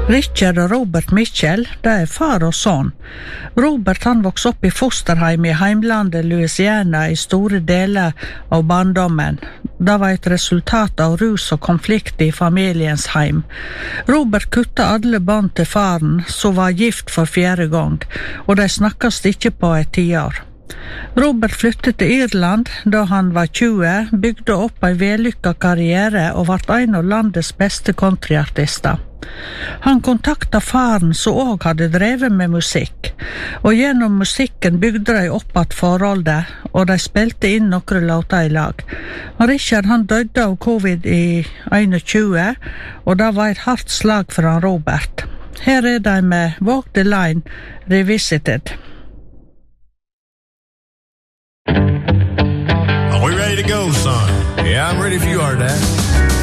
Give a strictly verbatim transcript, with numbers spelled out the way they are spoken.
Richard og Robert Mitchell, det er far og son. Robert han vokste opp i fosterheim i heimlandet Louisiana i store deler av barndommen. Det var et resultat av rus og konflikt i familiens heim. Robert kutta alle bånd til faren, som var gift for fjerde gang, og de snakkast ikke på et tiår. Robert flyttet til Irland da han var tjue, bygde opp en vellykket karriere og ble en av landets beste countryartister. Han kontakta faren som også hadde drevet med musikk, og gjennom musikken bygde de opp at forholdet, og de spilte inn noen låter i lag. Richard han døde av covid i tjueen, og det var et hardt slag for han Robert. Her er de med Walk the Line Revisited. Are we ready to go, son? Yeah, I'm ready if you are, Dad.